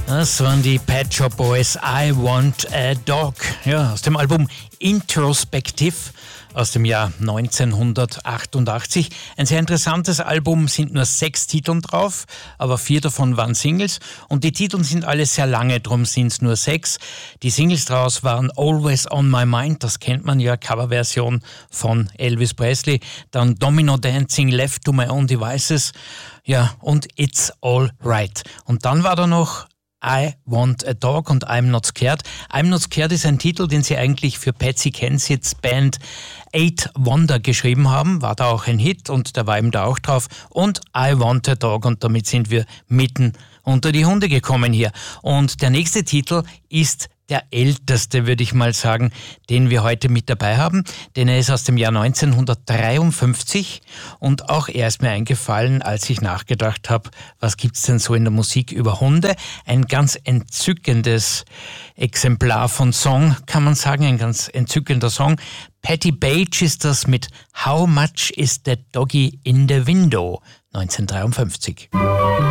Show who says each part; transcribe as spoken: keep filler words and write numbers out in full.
Speaker 1: Das waren die Pet Shop Boys, I Want a Dog. Ja, aus dem Album Introspective aus dem Jahr neunzehnhundertachtundachtzig. Ein sehr interessantes Album, sind nur sechs Titel drauf, aber vier davon waren Singles. Und die Titel sind alle sehr lange, darum sind es nur sechs. Die Singles draus waren Always on My Mind, das kennt man ja, Coverversion von Elvis Presley. Dann Domino Dancing, Left to My Own Devices. Ja, und It's All Right. Und dann war da noch I Want a Dog und I'm Not Scared. I'm Not Scared ist ein Titel, den sie eigentlich für Patsy Kenseits Band Eight Wonder geschrieben haben. War da auch ein Hit und der war eben da auch drauf. Und I Want a Dog, und damit sind wir mitten unter die Hunde gekommen hier. Und der nächste Titel ist der älteste, würde ich mal sagen, den wir heute mit dabei haben, denn er ist aus dem Jahr neunzehnhundertdreiundfünfzig und auch er ist mir eingefallen, als ich nachgedacht habe, was gibt's denn so in der Musik über Hunde? Ein ganz entzückendes Exemplar von Song, kann man sagen, ein ganz entzückender Song. Patti Page ist das mit How Much is That Doggy in the Window, neunzehnhundertdreiundfünfzig.